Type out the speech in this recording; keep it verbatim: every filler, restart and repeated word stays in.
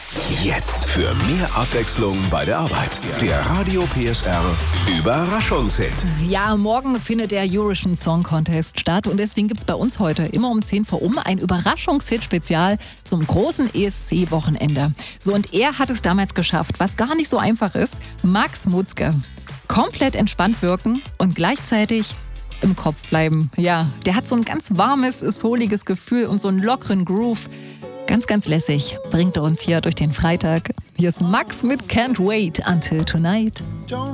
Jetzt für mehr Abwechslung bei der Arbeit. Der Radio P S R Überraschungshit. Ja, morgen findet der Eurovision Song Contest statt und deswegen gibt es bei uns heute immer um zehn vor um ein Überraschungshit-Spezial zum großen E S C-Wochenende. So, und er hat es damals geschafft, was gar nicht so einfach ist. Max Mutzke. Komplett entspannt wirken und gleichzeitig im Kopf bleiben. Ja, der hat so ein ganz warmes, souliges Gefühl und so einen lockeren Groove. Ganz, ganz lässig bringt er uns hier durch den Freitag. Hier ist Max mit Can't Wait Until Tonight.